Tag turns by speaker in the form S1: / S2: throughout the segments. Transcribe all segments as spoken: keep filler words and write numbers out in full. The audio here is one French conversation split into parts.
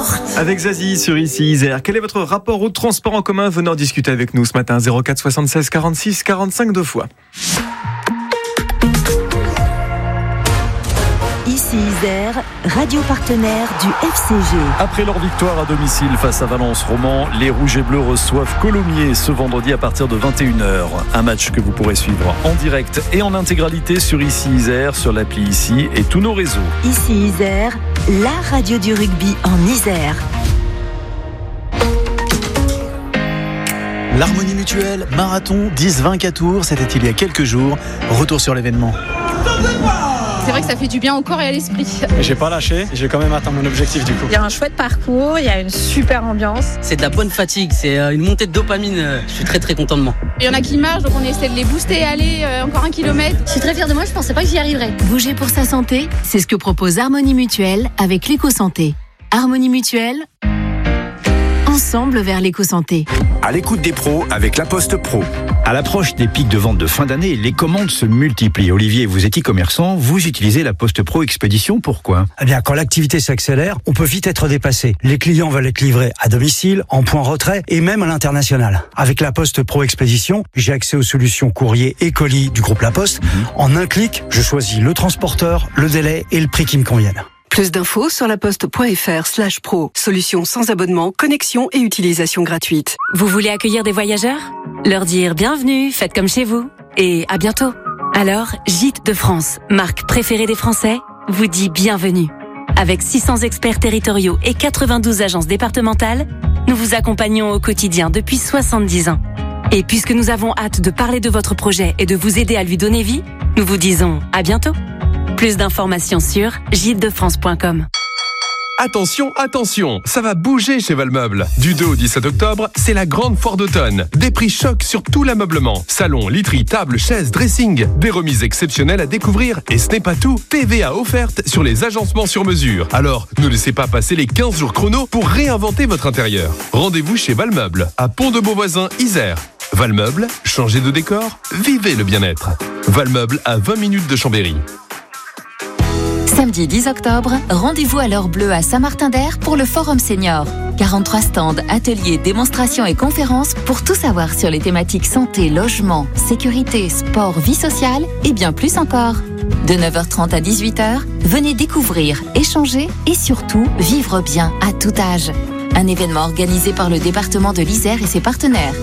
S1: porte.
S2: Avec Zazie sur Ici Isère, quel est votre rapport au transport en commun? Venez en discuter avec nous ce matin. zéro quatre soixante-seize quarante-six quarante-cinq deux fois.
S3: Ici Isère, radio partenaire du F C G.
S4: Après leur victoire à domicile face à Valence-Roman, les Rouges et Bleus reçoivent Colomiers ce vendredi à partir de vingt et une heures. Un match que vous pourrez suivre en direct et en intégralité sur Ici Isère, sur l'appli Ici et tous nos réseaux.
S3: Ici Isère, la radio du rugby en Isère.
S5: L'Harmonie Mutuelle, marathon dix vingt tours, c'était il y a quelques jours. Retour sur l'événement.
S6: C'est vrai que ça fait du bien au corps et à l'esprit.
S7: J'ai pas lâché, j'ai quand même atteint mon objectif du coup.
S6: Il y a un chouette parcours, il y a une super ambiance.
S8: C'est de la bonne fatigue, c'est une montée de dopamine. Je suis très très content de moi.
S6: Il y en a qui marchent, donc on essaie de les booster et aller euh, encore un kilomètre.
S9: Je suis très fière de moi, je pensais pas que j'y arriverais.
S10: Bouger pour sa santé, c'est ce que propose Harmonie Mutuelle avec l'éco-santé. Harmonie Mutuelle, ensemble vers l'éco-santé.
S11: À l'écoute des pros avec La Poste Pro. À l'approche des pics de vente de fin d'année, les commandes se multiplient. Olivier, vous êtes e-commerçant, vous utilisez La Poste Pro Expédition, pourquoi ?
S12: Eh bien, quand l'activité s'accélère, on peut vite être dépassé. Les clients veulent être livrés à domicile, en point retrait et même à l'international. Avec La Poste Pro Expédition, j'ai accès aux solutions courrier et colis du groupe La Poste. Mmh. En un clic, je choisis le transporteur, le délai et le prix qui me conviennent.
S13: Plus d'infos sur laposte.fr slash pro. Solution sans abonnement, connexion et utilisation gratuite.
S10: Vous voulez accueillir des voyageurs ? Leur dire bienvenue, faites comme chez vous. Et à bientôt. Alors, Gîtes de France, marque préférée des Français, vous dit bienvenue. Avec six cents experts territoriaux et quatre-vingt-douze agences départementales, nous vous accompagnons au quotidien depuis soixante-dix ans. Et puisque nous avons hâte de parler de votre projet et de vous aider à lui donner vie, nous vous disons à bientôt. Plus d'informations sur gîtes de france point com.
S14: Attention, attention, ça va bouger chez Valmeuble. Du deux au dix-sept octobre, c'est la grande foire d'automne. Des prix chocs sur tout l'ameublement. Salon, literie, table, chaises, dressing. Des remises exceptionnelles à découvrir. Et ce n'est pas tout. T V A offerte sur les agencements sur mesure. Alors, ne laissez pas passer les quinze jours chrono pour réinventer votre intérieur. Rendez-vous chez Valmeuble, à Pont-de-Beauvoisin, Isère. Valmeuble, changez de décor, vivez le bien-être. Valmeuble à vingt minutes de Chambéry.
S10: Samedi dix octobre, rendez-vous à l'heure bleue à Saint-Martin-d'Air pour le Forum Senior. quarante-trois stands, ateliers, démonstrations et conférences pour tout savoir sur les thématiques santé, logement, sécurité, sport, vie sociale et bien plus encore. De neuf heures trente à dix-huit heures, venez découvrir, échanger et surtout vivre bien à tout âge. Un événement organisé par le département de l'Isère et ses partenaires.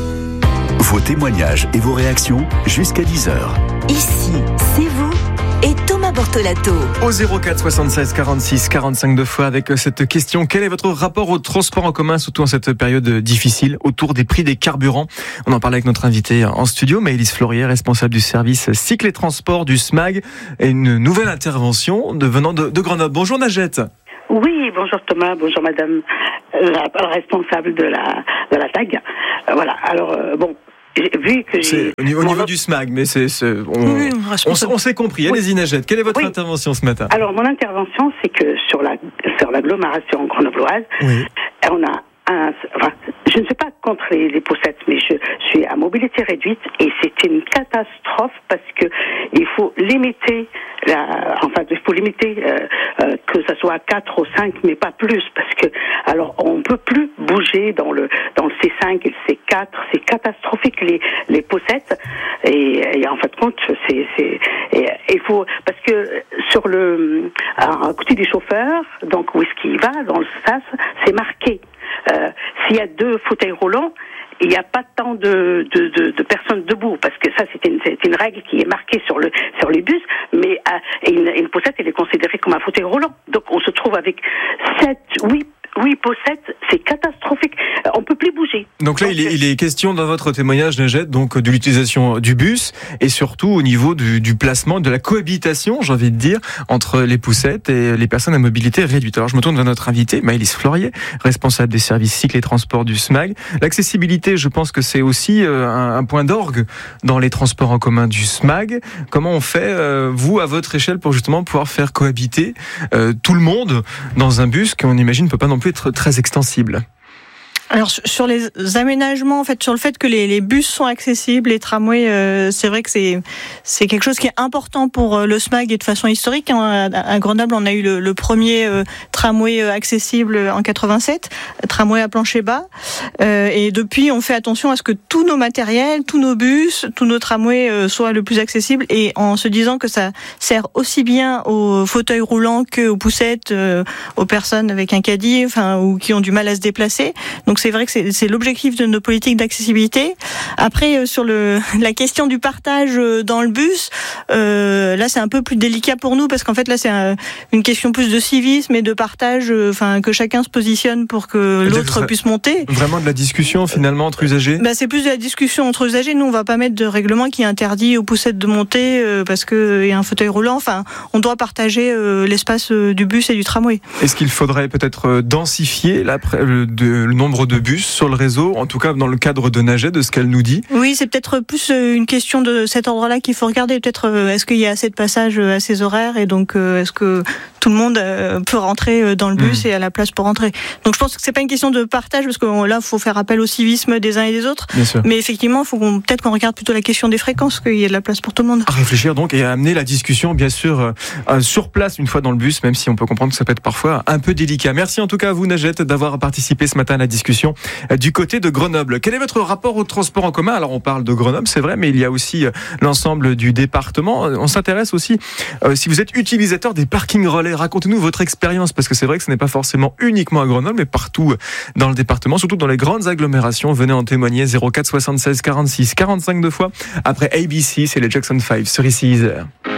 S11: Vos témoignages et vos réactions jusqu'à dix heures.
S3: Ici, c'est vous et Thomas Bortolato.
S2: Au zéro quatre soixante-seize quarante-six quarante-cinq deux fois avec cette question. Quel est votre rapport au transport en commun, surtout en cette période difficile, autour des prix des carburants? On en parlait avec notre invité en studio, Maëlys Florier, responsable du service cycle et transport du S M A G, et une nouvelle intervention de, venant de, de Grenoble. Bonjour Najette.
S15: Oui, bonjour Thomas, bonjour madame la, la responsable de la, de la T A G. Euh, voilà, alors euh, bon... Vu que
S2: c'est au niveau, au niveau du S M A G, mais c'est, c'est on, oui, on, on s'est compris. Allez-y, Najette, quelle est votre oui. intervention ce matin?
S15: Alors, mon intervention, c'est que sur la sur l'agglomération grenobloise, oui. on a un, enfin, je ne suis pas contre les, les poussettes, mais je suis à mobilité réduite et c'est une catastrophe parce que il faut limiter la, enfin, il faut limiter euh, euh, que ça soit à quatre ou cinq, mais pas plus, parce que alors on peut plus bouger dans le dans le C cinq et le C quatre, c'est catastrophique les les poussettes et, et en fait compte c'est c'est il faut parce que sur le à côté du chauffeur, donc où est-ce qu'il va dans le sas, c'est marqué. Euh, s'il y a deux fauteuils roulants, il n'y a pas tant de, de, de, de personnes debout, parce que ça c'est une, c'est une règle qui est marquée sur le sur les bus, mais euh, une, une poussette elle est considérée comme un fauteuil roulant. Donc on se trouve avec sept, huit Oui, poussettes, c'est catastrophique. On peut plus bouger.
S2: Donc là, donc, il, est, il est question dans votre témoignage, Najette, donc de l'utilisation du bus et surtout au niveau du, du placement, de la cohabitation, j'ai envie de dire, entre les poussettes et les personnes à mobilité réduite. Alors je me tourne vers notre invité, Maëlys Florier, responsable des services cycle et transport du S M A G. L'accessibilité, je pense que c'est aussi un, un point d'orgue dans les transports en commun du S M A G. Comment on fait, euh, vous, à votre échelle, pour justement pouvoir faire cohabiter euh, tout le monde dans un bus qu'on imagine ne peut pas non plus être très extensible?
S1: Alors sur les aménagements, en fait, sur le fait que les, les bus sont accessibles, les tramways, euh, c'est vrai que c'est c'est quelque chose qui est important pour le S M A G et de façon historique. Hein. À Grenoble, on a eu le, le premier euh, tramway accessible en quatre-vingt-sept, tramway à plancher bas. Euh, et depuis, on fait attention à ce que tous nos matériels, tous nos bus, tous nos tramways euh, soient le plus accessibles, et en se disant que ça sert aussi bien aux fauteuils roulants qu'aux poussettes, euh, aux personnes avec un caddie, enfin, ou qui ont du mal à se déplacer. Donc c'est vrai que c'est, c'est l'objectif de nos politiques d'accessibilité. Après, euh, sur le, la question du partage euh, dans le bus, euh, là c'est un peu plus délicat pour nous, parce qu'en fait là c'est un, une question plus de civisme et de partage, euh, enfin que chacun se positionne pour que l'autre puisse monter.
S2: Vraiment de la discussion finalement entre usagers.
S1: Bah c'est plus de la discussion entre usagers. Nous on va pas mettre de règlement qui interdit aux poussettes de monter euh, parce que y a un fauteuil roulant. Enfin, on doit partager euh, l'espace euh, du bus et du tramway.
S2: Est-ce qu'il faudrait peut-être densifier la, le, de, le nombre de bus sur le réseau, en tout cas dans le cadre de Naget, de ce qu'elle nous dit?
S1: Oui, c'est peut-être plus une question de cet ordre-là qu'il faut regarder. Peut-être est-ce qu'il y a assez de passages à ces horaires, et donc est-ce que tout le monde peut rentrer dans le bus mmh. et à la place pour rentrer. Donc je pense que c'est pas une question de partage, parce que là il faut faire appel au civisme des uns et des autres. Mais effectivement, il faut qu'on, peut-être qu'on regarde plutôt la question des fréquences, qu'il y ait de la place pour tout le monde.
S2: À réfléchir donc, et à amener la discussion bien sûr euh, sur place une fois dans le bus, même si on peut comprendre que ça peut être parfois un peu délicat. Merci en tout cas à vous, Naget, d'avoir participé ce matin à la discussion euh, du côté de Grenoble. Quel est votre rapport au transport en commun? Alors on parle de Grenoble, c'est vrai, mais il y a aussi euh, l'ensemble du département. On s'intéresse aussi euh, si vous êtes utilisateur des parkings relais. Racontez-nous votre expérience, parce que c'est vrai que ce n'est pas forcément uniquement à Grenoble, mais partout dans le département, surtout dans les grandes agglomérations. Venez en témoigner. Zéro quatre soixante-seize quarante-six quarante-cinq deux fois. Après A B C, c'est les Jackson five sur ici Isère.